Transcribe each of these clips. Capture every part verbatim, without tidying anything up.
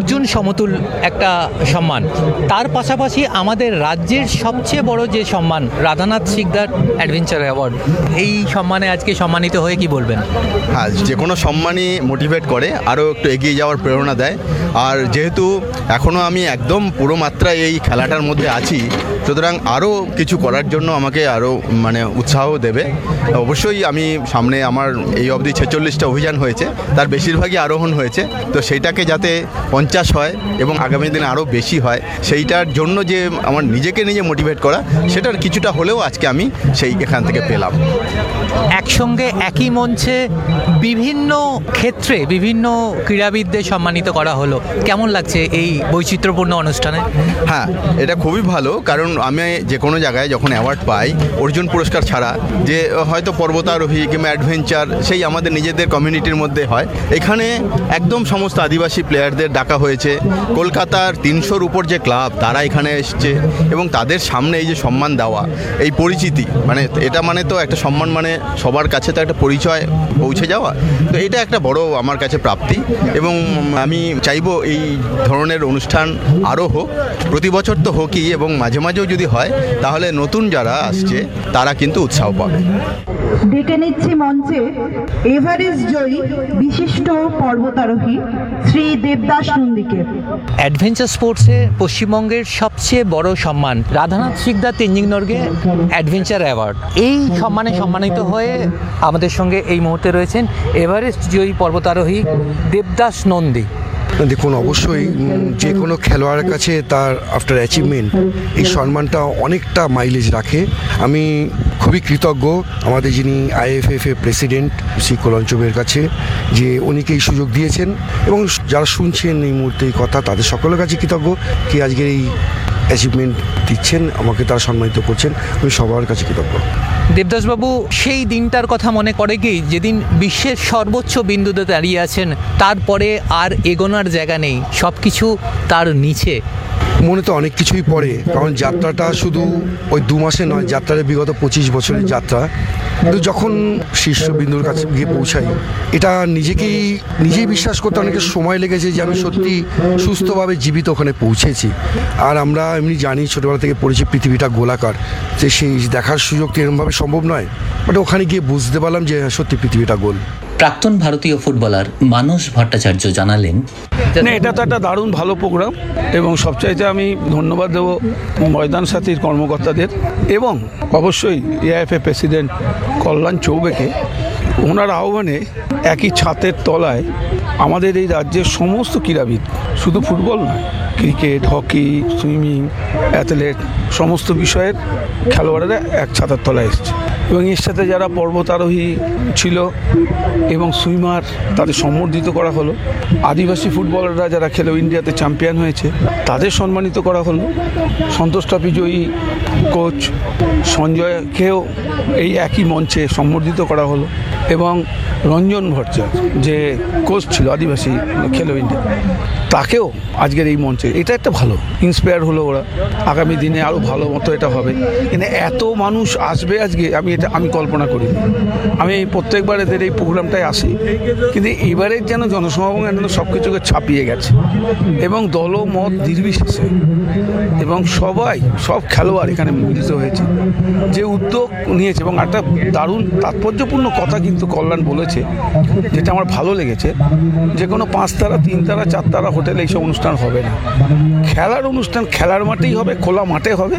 অর্জুন সমতুল একটা সম্মান। তার পাশাপাশি আমাদের রাজ্যের সবচেয়ে বড় যে সম্মান রাধানাথ সিকদার অ্যাডভেঞ্চার অ্যাওয়ার্ড, এই সম্মানে আজকে সম্মানিত হয়ে কি বলবেন? হ্যাঁ, যে কোনো সম্মানই মোটিভেট করে, আরও একটু এগিয়ে যাওয়ার প্রেরণা দেয়। আর যেহেতু এখনও আমি একদম পুরো মাত্রায় এই খেলাটার মধ্যে আছি, সুতরাং আরও কিছু করার জন্য আমাকে আরও মানে উৎসাহ দেবে। অবশ্যই আমি সামনে আমার এই অবধি ছেচল্লিশটা অভিযান হয়েছে, তার বেশিরভাগই আরোহণ হয়েছে, তো সেইটাকে যাতে পঞ্চাশ হয় এবং আগামী দিনে আরও বেশি হয়, সেইটার জন্য যে আমার নিজেকে নিজে মোটিভেট করা, সেটার কিছুটা হলেও আজকে আমি সেই এখান থেকে পেলাম। একসঙ্গে একই মঞ্চে বিভিন্ন ক্ষেত্রে বিভিন্ন ক্রীড়াবিদদের সম্মানিত করা হলো, কেমন লাগছে এই বৈচিত্র্যপূর্ণ অনুষ্ঠানে? হ্যাঁ, এটা খুবই ভালো, কারণ আমি যে কোনো জায়গায় যখন অ্যাওয়ার্ড পাই, অর্জুন পুরস্কার ছাড়া যে হয়তো পর্বতারোহী কিংবা অ্যাডভেঞ্চার সেই আমাদের নিজেদের কমিউনিটির মধ্যে হয়, এখানে একদম সমস্ত আদিবাসী প্লেয়ারদের ডাকা হয়েছে। কলকাতার তিনশোর উপর যে ক্লাব তারা এখানে এসছে এবং তাদের সামনে এই যে সম্মান দেওয়া, এই পরিচিতি, মানে এটা মানে তো একটা সম্মান, মানে সবার কাছে তো একটা পরিচয় পৌঁছে যাওয়া, তো এটা একটা বড় আমার কাছে প্রাপ্তি। এবং আমি চাইবো এই ধরনের অনুষ্ঠান আরও হোক, প্রতি বছর তো হোকই, এবং মাঝে মাঝেও যদি হয় তাহলে নতুন যারা আসছে তারা কিন্তু উৎসাহ পাবে। ডেকে নিচ্ছি মঞ্চে এভারেস্ট জয়ী বিশিষ্ট পর্বতারোহী শ্রী দেবদাস নন্দীকে। অ্যাডভেঞ্চার স্পোর্টসে পশ্চিমবঙ্গের সবচেয়ে বড় সম্মান রাধানাথ সিকদার তেঞ্জিং নর্গে অ্যাডভেঞ্চার অ্যাওয়ার্ড, এই সম্মানে সম্মানিত হয়ে আমাদের সঙ্গে এই মুহূর্তে রয়েছেন এভারেস্ট জয়ী পর্বতারোহী দেবদাস নন্দী। দেখুন, অবশ্যই যে কোনো খেলোয়াড়ের কাছে তার আফটার অ্যাচিভমেন্ট এই সম্মানটা অনেকটা মাইলেজ রাখে। আমি খুবই কৃতজ্ঞ আমাদের যিনি আইএফএফ এর প্রেসিডেন্ট শ্রী কলঞ্চবের কাছে, যে উনিকে এই সুযোগ দিয়েছেন, এবং যারা শুনছেন এই মুহূর্তে এই কথা তাদের সকলের কাছে কৃতজ্ঞ কি আজকের এই অ্যাচিভমেন্ট দিচ্ছেন আমাকে, তারা সম্মানিত করছেন, আমি সবার কাছে কৃতজ্ঞ। দেবদাসবাবু, সেই দিনটার কথা মনে করে কি যেদিন বিশ্বের সর্বোচ্চ বিন্দুতে দাঁড়িয়ে আছেন, তারপরে আর এগোনার জায়গা নেই, সব কিছু তার নিচে? মনে তো অনেক কিছুই পড়ে, কারণ যাত্রাটা শুধু ওই দু মাসে নয়, যাত্রাটা বিগত পঁচিশ বছরের যাত্রা। কিন্তু যখন শীর্ষবিন্দুর কাছে গিয়ে পৌঁছাই, এটা নিজেকেই নিজেই বিশ্বাস করতে অনেক সময় লেগেছে যে আমি সত্যি সুস্থভাবে জীবিত ওখানে পৌঁছেছি। আর আমরা এমনি জানি, ছোটোবেলা থেকে পড়েছি পৃথিবীটা গোলাকার, যে সেই দেখার সুযোগ তো এরকমভাবে সম্ভব নয়, বাট ওখানে গিয়ে বুঝতে পারলাম যে সত্যি পৃথিবীটা গোল। প্রাক্তন ভারতীয় ফুটবলার মানস ভট্টাচার্য জানালেন, না, এটা তো একটা দারুণ ভালো প্রোগ্রাম, এবং সবচাইতে আমি ধন্যবাদ দেবো ময়দান সাথীর কর্মকর্তাদের এবং অবশ্যই এআইএফএ প্রেসিডেন্ট কল্যাণ চৌবেকে। ওনার আহ্বানে একই ছাদের তলায় আমাদের এই রাজ্যের সমস্ত ক্রীড়াবিদ, শুধু ফুটবল নয়, ক্রিকেট, হকি, সুইমিং, অ্যাথলেট, সমস্ত বিষয়ের খেলোয়াড়েরা এক ছাতার তলায় এসছে, এবং এর সাথে যারা পর্বতারোহী ছিল এবং সুইমার তাদের সম্বর্ধিত করা হলো। আদিবাসী ফুটবলাররা যারা খেলে ইন্ডিয়াতে চ্যাম্পিয়ন হয়েছে তাদের সম্মানিত করা হলো। সন্তোষ ট্রফি জয়ী কোচ সঞ্জয়কেও এই একই মঞ্চে সম্বর্ধিত করা হলো, এবং রঞ্জন ভট্টাচার্য যে কোচ ছিল আদিবাসী খেলো ইন্ডিয়া, তাকেও আজকের এই মঞ্চে, এটা একটা ভালো ইন্সপায়ার হলো ওরা। আগামী দিনে আরও ভালো মতো এটা হবে, কিন্তু এত মানুষ আসবে আজকে আমি এটা আমি কল্পনা করি। আমি প্রত্যেকবার এদের এই প্রোগ্রামটায় আসি, কিন্তু এবারের যেন জনসমাগম যেন সব কিছুকে ছাপিয়ে গেছে, এবং দল মত নির্বিশেষে এবং সবাই সব খেলোয়াড় এখানে মিলিত হয়েছে, যে উদ্যোগ নিয়েছে। এবং একটা দারুণ তাৎপর্যপূর্ণ কথা কিন্তু কল্যাণ বলেছে, যেটা আমার ভালো লেগেছে, যে কোনো পাঁচতারা, তিনতারা, চারতারা হোটেলে এইসব অনুষ্ঠান হবে না, খেলার অনুষ্ঠান খেলার মাঠেই হবে, খোলা মাঠে হবে,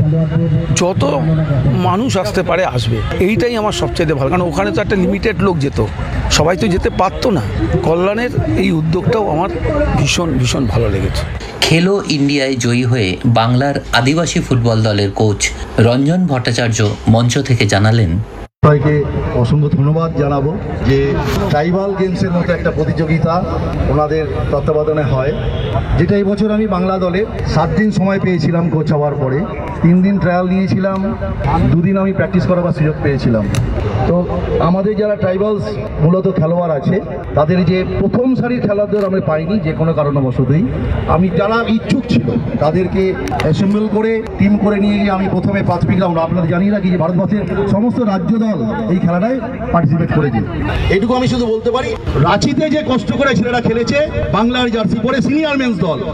যত মানুষ আসতে পারে আসবে। এইটাই আমার সবচেয়ে ভালো, কারণ ওখানে তো একটা লিমিটেড লোক যেত, সবাই তো যেতে পারতো না। কল্যাণের এই উদ্যোগটাও আমার ভীষণ ভীষণ ভালো লেগেছে। খেলো ইন্ডিয়ায় জয়ী হয়ে বাংলার আদিবাসী ফুটবল দলের কোচ রঞ্জন ভট্টাচার্য মঞ্চ থেকে জানালেন, সবাইকে অসংখ্য ধন্যবাদ জানাবো যে ট্রাইবাল গেমসের মতো একটা প্রতিযোগিতা ওনাদের তত্ত্বাবধানে হয়, যেটা এই বছর আমি বাংলা দলে সাত দিন সময় পেয়েছিলাম কোচ হওয়ার পরে। তিন দিন ট্রায়াল নিয়েছিলাম, দুদিন আমি প্র্যাকটিস করাবার সুযোগ পেয়েছিলাম। তো আমাদের যারা ট্রাইবালস মূলত খেলোয়াড় আছে, তাদের যে প্রথম সারির খেলোয়াড়দের আমরা পাইনি যে কোনো কারণবশতই। আমি যারা ইচ্ছুক ছিল তাদেরকে অ্যাসেম্বল করে টিম করে নিয়ে গিয়ে আমি প্রথমে পাঁচপিক রাউন্ড, আপনাদের জানিয়ে রাখি যে ভারতবর্ষের সমস্ত রাজ্য দল এই খেলাটায় পার্টিসিপেট করেছে। এটুকু আমি শুধু বলতে পারি, রাঁচিতে যে কষ্ট করে ছেলেরা খেলেছে বাংলার জার্সি পরে সিনিয়র মেন্স দল,